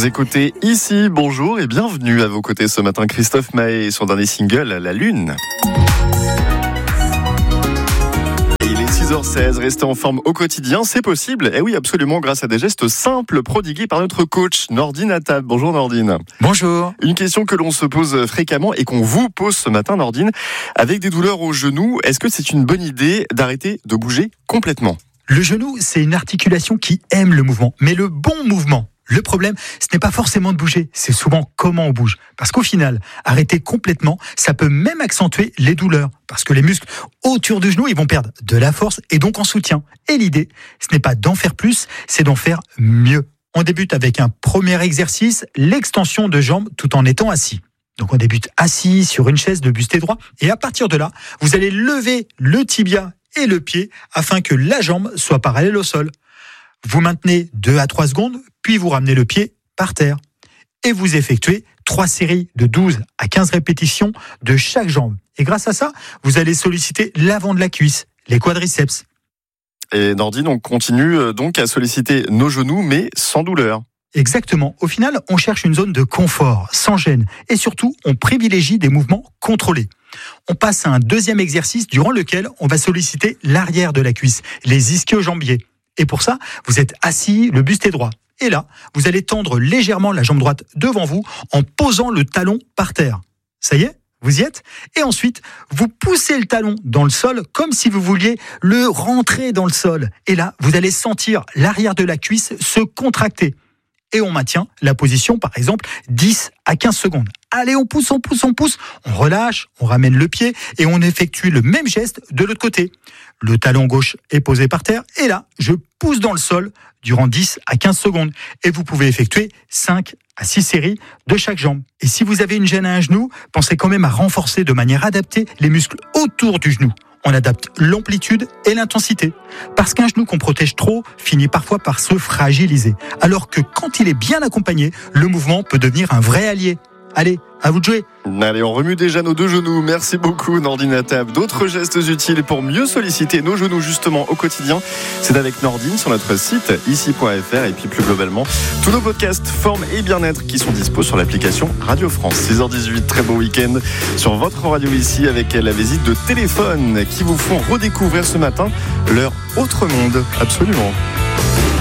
écoutez Ici, bonjour et bienvenue à vos côtés ce matin. Christophe Maé et son dernier single, La Lune. Il est 6h16, rester en forme au quotidien, c'est possible. Et oui, absolument, grâce à des gestes simples prodigués par notre coach, Nordine Attab. Bonjour Nordine. Bonjour. Une question que l'on se pose fréquemment et qu'on vous pose ce matin, Nordine. Avec des douleurs au genou, est-ce que c'est une bonne idée d'arrêter de bouger complètement ? Le genou, c'est une articulation qui aime le mouvement, mais le bon mouvement. Le problème, ce n'est pas forcément de bouger, c'est souvent comment on bouge. Parce qu'au final, arrêter complètement, ça peut même accentuer les douleurs. Parce que les muscles autour du genou, ils vont perdre de la force et donc en soutien. Et l'idée, ce n'est pas d'en faire plus, c'est d'en faire mieux. On débute avec un premier exercice, l'extension de jambes tout en étant assis. Donc on débute assis sur une chaise, le buste est droit. Et à partir de là, vous allez lever le tibia et le pied afin que la jambe soit parallèle au sol. Vous maintenez 2 à 3 secondes, puis vous ramenez le pied par terre. Et vous effectuez 3 séries de 12 à 15 répétitions de chaque jambe. Et grâce à ça, vous allez solliciter l'avant de la cuisse, les quadriceps. Et Nordine, on continue donc à solliciter nos genoux, mais sans douleur. Exactement. Au final, on cherche une zone de confort, sans gêne. Et surtout, on privilégie des mouvements contrôlés. On passe à un deuxième exercice durant lequel on va solliciter l'arrière de la cuisse, les ischio-jambiers. Et pour ça, vous êtes assis, le buste est droit. Et là, vous allez tendre légèrement la jambe droite devant vous en posant le talon par terre. Ça y est, vous y êtes ? Et ensuite, vous poussez le talon dans le sol comme si vous vouliez le rentrer dans le sol. Et là, vous allez sentir l'arrière de la cuisse se contracter. Et on maintient la position, par exemple, 10 à 15 secondes. Allez, on pousse, on relâche, on ramène le pied et on effectue le même geste de l'autre côté. Le talon gauche est posé par terre et là, je pousse dans le sol durant 10 à 15 secondes. Et vous pouvez effectuer 5 à 6 séries de chaque jambe. Et si vous avez une gêne à un genou, pensez quand même à renforcer de manière adaptée les muscles autour du genou. On adapte l'amplitude et l'intensité. Parce qu'un genou qu'on protège trop finit parfois par se fragiliser. Alors que quand il est bien accompagné, le mouvement peut devenir un vrai allié. Allez, à vous de jouer. Allez, on remue déjà nos 2 genoux. Merci beaucoup, Nordine Attab. D'autres gestes utiles pour mieux solliciter nos genoux justement au quotidien, c'est avec Nordine sur notre site ici.fr et puis plus globalement, tous nos podcasts forme et bien-être qui sont dispo sur l'application Radio France. 6h18, très beau week-end sur votre radio ici avec la visite de Téléphone qui vous font redécouvrir ce matin leur autre monde. Absolument.